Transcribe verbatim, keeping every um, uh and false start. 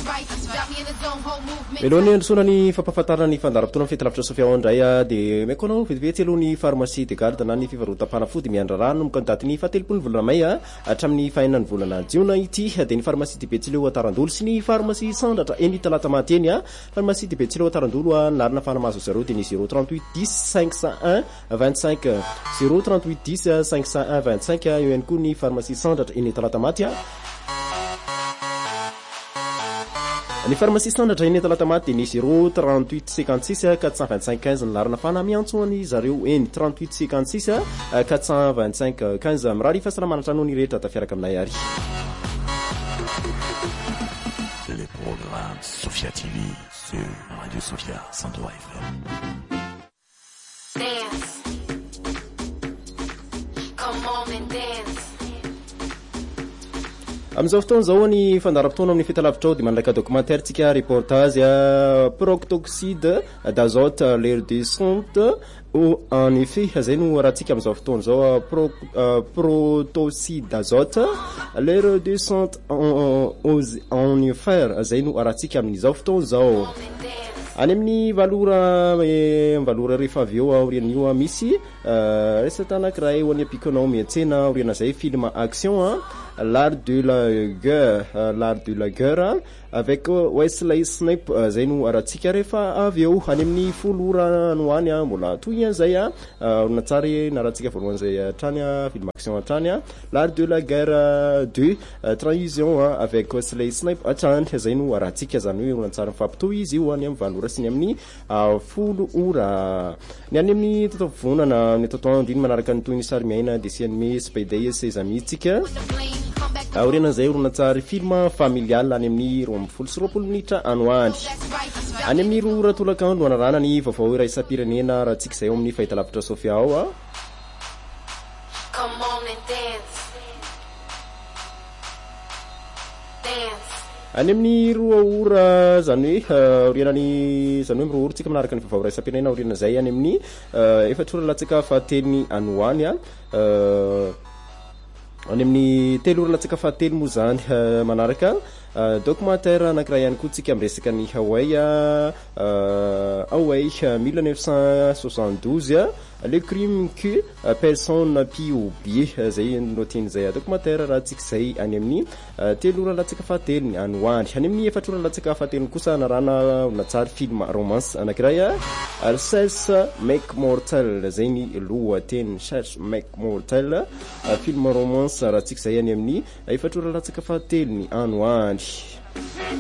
Melohany androsona ny fampahafantarana ny fandaram-potoana amin'ny fahitalavitra Sofia indray dia meko anao vetivety aloha ny pharmacie de garde na ny fivarotam-panafody miandra rano mikadaty ny fahatelopolo volana may hatramin'ny fahaenina ny volana jiona ity dia ny pharmacie de Betsileo Atarandolo sy ny pharmacie Sandratra eny talata mateny pharmacie de Betsileo Atarandolo narina fanamazo zareo dia ny zéro trente-huit dix cinq cent un vingt-cinq zéro trente-huit dix cinq cent un vingt-cinq eo ihany koa ny pharmacie Sandratra eny talata maty ny pharmacie Sandratra eny talata maty dia ny zéro trente-huit cinquante-six quatre cent vingt-cinq quinze ny larina fanamiantsoany zareo eny trente-huit cinquante-six quatre cent vingt-cinq quinze mirary fahasalamana trano ny rehetra tafiaraka aminay ary les programmes Sophia T V sur Radio Sophia cent trois F M. Dance. Come on and dance. Amin'izao fotoana zao ny fandaram-potoana amin'ny fahitalavitra dia manaraka documentaire tsika reportage protoxyde d'azote l'air descente ou en effet zay no rahantsika amin'izao fotoana zao pro, uh, protoxyde d'azote l'air descente en, en enfer zay no rahantsika amin'izao fotoana zao any amin'ny valora e valora rehefa avy eo aorian'io misy resaka anankiray ho any ampikanao miantsena aoriana zay film action l'art de la guerre l'art de la guerre avec Wesley Snipes zay no rahantsika rehefa avy eo any amin'ny folo ora noany mbola toy an'izay orona tsary na rahantsika voalohany zay hatrany film action hatrany l'art de la guerre deux trahison avec Wesley Snipes hatrany zay no rahantsika zany hoe orona tsary mifampitohy izy io any amin'ny valora sy ny amin'ny folo ora ny any amin'ny totovonana ny totoandro iny manaraka ny toy ny sary miaina dessin animé Spidey ses amis tsika aoriana zay orona tsary film familial any amin'ny roa ambin'ny folo sy roapolo minitra anoandry any amin'ny roa ora tolakandro anarana ny vaovao iray isam-pirenena rahantsika zay eo amin'ny fahitalavitra Sofia ao a Come on and dance. Dance. any amin'ny roa ora zany hoe aorianany zany hoe roa ora tsika manaraka ny vaovao iray isam-pirenena aoriana zay any amin'ny efatra ora latsaka fahatelo anoany a any amin'ny telo ora latsaka fahatelo moa zany manaraka documentaire anankiray ihany koa tsika miresaka ny Hawaii Hawaii mille neuf cent soixante-douze le crime que personne n'a pu oublier zay no tian'izay documentaire raha tsika zay any amin'ny telo ora latsaka fahatelo ny anoany any amin'ny efatra ora latsaka fahatelo kosa narana natsary film romance anankiray Cherche mec mortel zay ny lohateny Cherche mec mortel film romance raha tsika zay any amin'ny efatra ora latsaka fahatelo ny anoany